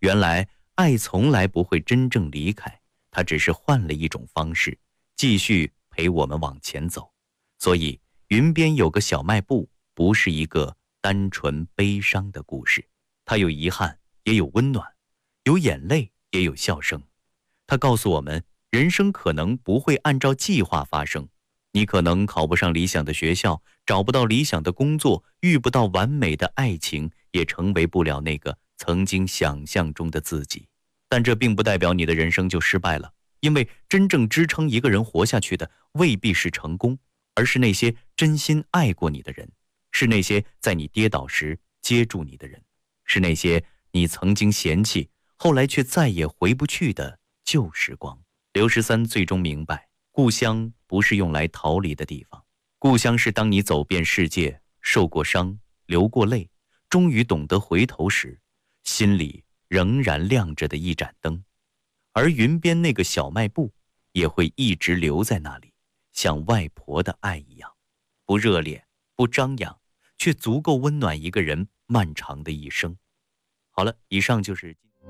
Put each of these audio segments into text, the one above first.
原来爱从来不会真正离开，它只是换了一种方式，继续陪我们往前走。所以云边有个小卖部不是一个单纯悲伤的故事，它有遗憾，也有温暖，有眼泪，也有笑声。它告诉我们，人生可能不会按照计划发生，你可能考不上理想的学校，找不到理想的工作，遇不到完美的爱情，也成为不了那个曾经想象中的自己。但这并不代表你的人生就失败了，因为真正支撑一个人活下去的未必是成功，而是那些真心爱过你的人，是那些在你跌倒时接住你的人，是那些你曾经嫌弃，后来却再也回不去的旧时光。刘十三最终明白，故乡不是用来逃离的地方，故乡是当你走遍世界，受过伤，流过泪，终于懂得回头时，心里仍然亮着的一盏灯。而云边那个小卖部也会一直留在那里，像外婆的爱一样，不热烈，不张扬，却足够温暖一个人漫长的一生。好了，以上就是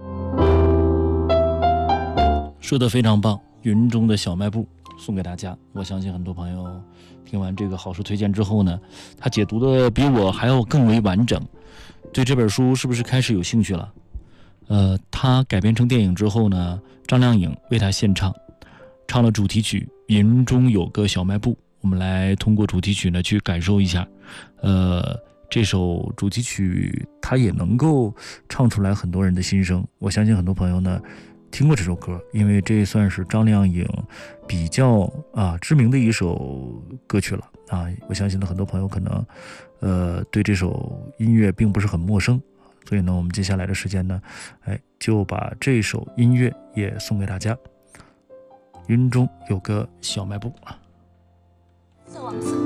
说得非常棒，云中的小卖部送给大家。我相信很多朋友听完这个好书推荐之后呢，他解读的比我还要更为完整，对这本书是不是开始有兴趣了？他改编成电影之后呢，张靓颖为他献唱，唱了主题曲《云中有个小卖部》。我们来通过主题曲呢去感受一下，这首主题曲它也能够唱出来很多人的心声。我相信很多朋友呢听过这首歌，因为这算是张靓颖比较知名的一首歌曲了啊。我相信呢很多朋友可能对这首音乐并不是很陌生，所以呢我们接下来的时间呢就把这首音乐也送给大家。云中有个小卖部。 色王子